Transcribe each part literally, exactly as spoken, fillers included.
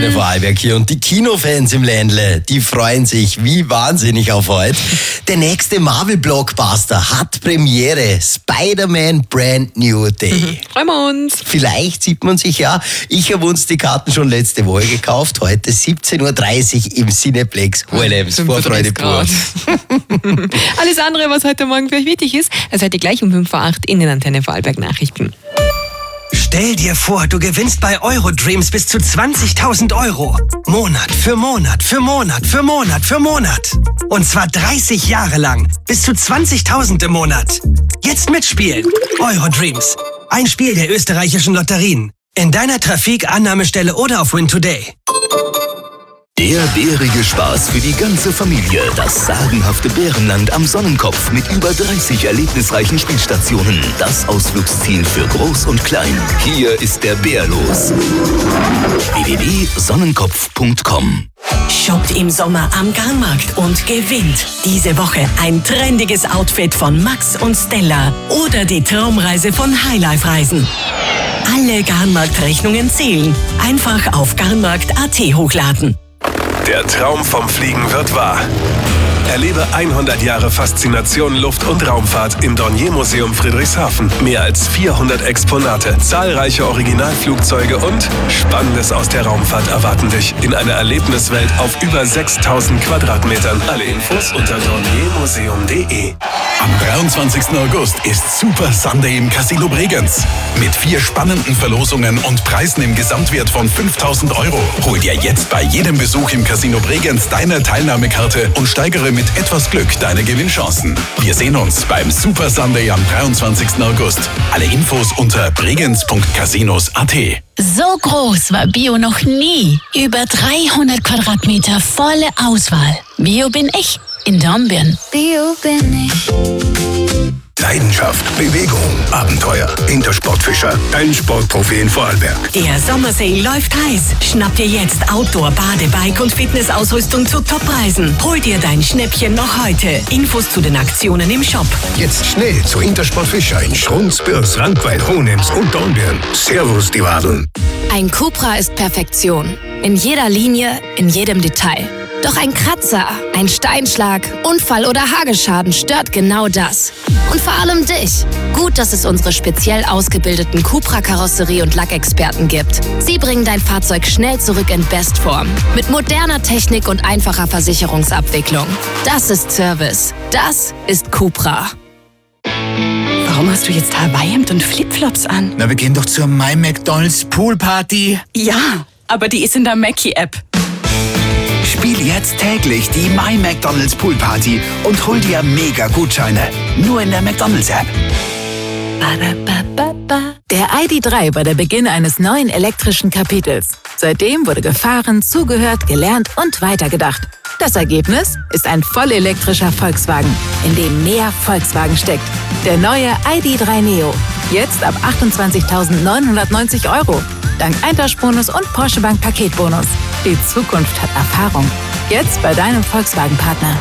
Antenne Vorarlberg hier und die Kinofans im Ländle, die freuen sich wie wahnsinnig auf heute. Der nächste Marvel-Blockbuster hat Premiere. Spider-Man Brand New Day. Mhm. Freuen wir uns. Vielleicht sieht man sich ja. Ich habe uns die Karten schon letzte Woche gekauft. Heute siebzehn Uhr dreißig im Cineplex. Hohenems, Vorfreude pur. Alles andere, was heute Morgen für euch wichtig ist, das hört ihr gleich um fünf vor acht in den Antenne Vorarlberg Nachrichten. Stell dir vor, du gewinnst bei Eurodreams bis zu zwanzigtausend Euro. Monat für Monat für Monat für Monat für Monat. Und zwar dreißig Jahre lang. Bis zu zwanzigtausend im Monat. Jetzt mitspielen. Eurodreams. Ein Spiel der österreichischen Lotterien. In deiner Trafik, Annahmestelle oder auf Win Today. Der bärige Spaß für die ganze Familie. Das sagenhafte Bärenland am Sonnenkopf mit über dreißig erlebnisreichen Spielstationen. Das Ausflugsziel für Groß und Klein. Hier ist der Bär los. w w w punkt sonnenkopf punkt com Shoppt im Sommer am Garnmarkt und gewinnt diese Woche ein trendiges Outfit von Max und Stella oder die Traumreise von Highlife Reisen. Alle Garnmarkt-Rechnungen zählen. Einfach auf garnmarkt punkt a t hochladen. Der Traum vom Fliegen wird wahr. Erlebe hundert Jahre Faszination Luft- und Raumfahrt im Dornier-Museum Friedrichshafen. Mehr als vierhundert Exponate, zahlreiche Originalflugzeuge und Spannendes aus der Raumfahrt erwarten dich in einer Erlebniswelt auf über sechstausend Quadratmetern. Alle Infos unter dorniermuseum punkt de. Am dreiundzwanzigsten August ist Super Sunday im Casino Bregenz. Mit vier spannenden Verlosungen und Preisen im Gesamtwert von fünftausend Euro. Hol dir jetzt bei jedem Besuch im Casino Bregenz deine Teilnahmekarte und steigere mit etwas Glück deine Gewinnchancen. Wir sehen uns beim Super Sunday am dreiundzwanzigsten August. Alle Infos unter bregenz punkt casinos punkt a t. So groß war Bio noch nie. Über dreihundert Quadratmeter volle Auswahl. Bio bin ich in Dornbirn. Bio bin ich. Leidenschaft, Bewegung, Abenteuer. Intersportfischer, dein Sportprofi in Vorarlberg. Der Sommersale läuft heiß. Schnapp dir jetzt Outdoor, Badebike und Fitnessausrüstung zu Toppreisen. Hol dir dein Schnäppchen noch heute. Infos zu den Aktionen im Shop. Jetzt schnell zu Intersportfischer in Schrunz, Bürs, Randweid, Hohenems und Dornbirn. Servus, die Wadeln. Ein Cupra ist Perfektion. In jeder Linie, in jedem Detail. Doch ein Kratzer, ein Steinschlag, Unfall oder Hagelschaden stört genau das. Und vor allem dich. Gut, dass es unsere speziell ausgebildeten Cupra-Karosserie- und Lackexperten gibt. Sie bringen dein Fahrzeug schnell zurück in Bestform. Mit moderner Technik und einfacher Versicherungsabwicklung. Das ist Service. Das ist Cupra. Warum hast du jetzt Hawaii-Hemd und Flipflops an? Na, wir gehen doch zur My McDonald's Poolparty. Ja, aber die ist in der Mackie-App. Spiel jetzt täglich die My McDonald's Pool Party und hol dir Mega-Gutscheine. Nur in der McDonald's-App. Der I D drei war der Beginn eines neuen elektrischen Kapitels. Seitdem wurde gefahren, zugehört, gelernt und weitergedacht. Das Ergebnis ist ein vollelektrischer Volkswagen, in dem mehr Volkswagen steckt. Der neue I D drei Neo. Jetzt ab achtundzwanzigtausendneunhundertneunzig Euro. Dank Eintauschbonus und Porsche Bank Paketbonus. Die Zukunft hat Erfahrung. Jetzt bei deinem Volkswagen-Partner.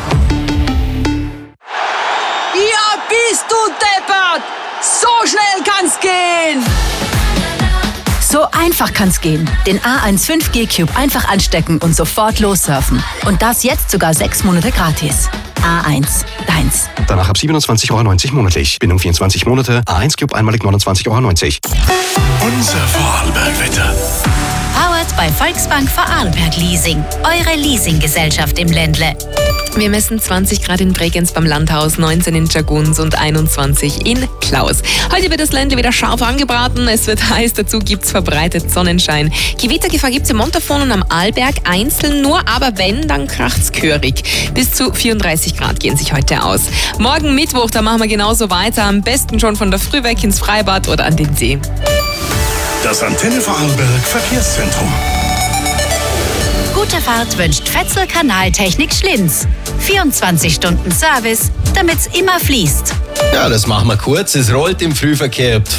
Ja, bist du deppert! So schnell kann's gehen! So einfach kann's gehen. Den A eins fünf G Cube einfach anstecken und sofort lossurfen. Und das jetzt sogar sechs Monate gratis. A eins, deins. Danach ab siebenundzwanzig Euro neunzig monatlich. Bindung vierundzwanzig Monate. A eins Cube einmalig neunundzwanzig Euro neunzig. Unser Vorarlberg-Wetter. Powered bei Volksbank Vorarlberg Leasing. Eure Leasinggesellschaft im Ländle. Wir messen zwanzig Grad in Bregenz beim Landhaus, neunzehn in Jaguns und einundzwanzig in Klaus. Heute wird das Ländle wieder scharf angebraten. Es wird heiß, dazu gibt's verbreitet Sonnenschein. Gewittergefahr gibt's im Montafon und am Arlberg einzeln nur, aber wenn, dann kracht's gehörig. Bis zu vierunddreißig Grad gehen sich heute aus. Morgen Mittwoch, da machen wir genauso weiter. Am besten schon von der Früh weg ins Freibad oder an den See. Das Antenne Vorarlberg Verkehrszentrum. Gute Fahrt wünscht Fetzel Kanaltechnik Schlinz. vierundzwanzig Stunden Service, damit's immer fließt. Ja, das machen wir kurz. Es rollt im Frühverkehr.